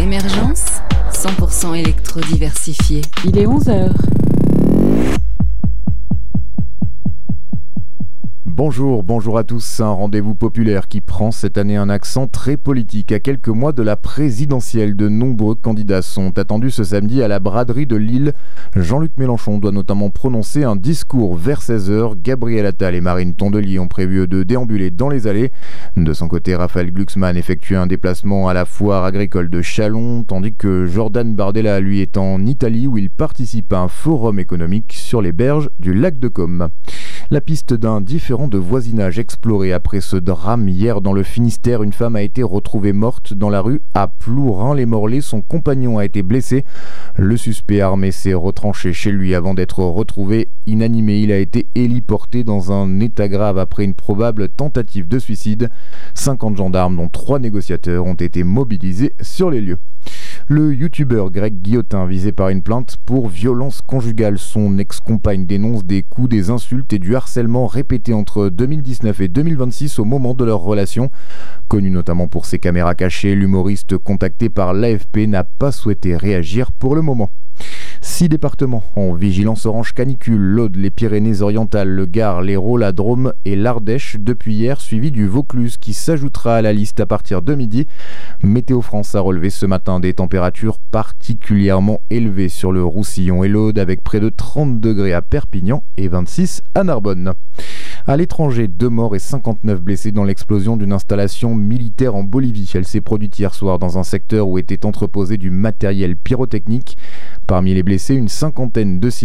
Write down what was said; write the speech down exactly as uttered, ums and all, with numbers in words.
Émergence, cent pour cent électro-diversifié. Il est onze heures. Bonjour, bonjour à tous. Un rendez-vous populaire qui prend cette année un accent très politique. À quelques mois de la présidentielle, de nombreux candidats sont attendus ce samedi à la braderie de Lille. Jean-Luc Mélenchon doit notamment prononcer un discours vers seize heures. Gabriel Attal et Marine Tondelier ont prévu de déambuler dans les allées. De son côté, Raphaël Glucksmann effectue un déplacement à la foire agricole de Châlons, tandis que Jordan Bardella, lui, est en Italie où il participe à un forum économique sur les berges du lac de Côme. La piste d'un différend de voisinage explorée après ce drame hier dans le Finistère. Une femme a été retrouvée morte dans la rue à Plourin-les-Morlaix. Son compagnon a été blessé. Le suspect armé s'est retranché chez lui avant d'être retrouvé inanimé. Il a été héliporté dans un état grave après une probable tentative de suicide. cinquante gendarmes, dont trois négociateurs, ont été mobilisés sur les lieux. Le youtubeur Greg Guillotin, visé par une plainte pour violence conjugale. Son ex-compagne dénonce des coups, des insultes et du harcèlement répétés entre deux mille dix-neuf et deux mille vingt-six au moment de leur relation. Connu notamment pour ses caméras cachées, l'humoriste contacté par l'A F P n'a pas souhaité réagir pour le moment. Six départements en vigilance orange canicule: l'Aude, les Pyrénées-Orientales, le Gard, l'Hérault, la Drôme et l'Ardèche depuis hier, suivi du Vaucluse qui s'ajoutera à la liste à partir de midi. Météo France a relevé ce matin des températures particulièrement élevées sur le Roussillon et l'Aude, avec près de trente degrés à Perpignan et vingt-six à Narbonne. À l'étranger, deux morts et cinquante-neuf blessés dans l'explosion d'une installation militaire en Bolivie. Elle s'est produite hier soir dans un secteur où était entreposé du matériel pyrotechnique. Parmi les blessés, une cinquantaine de civils.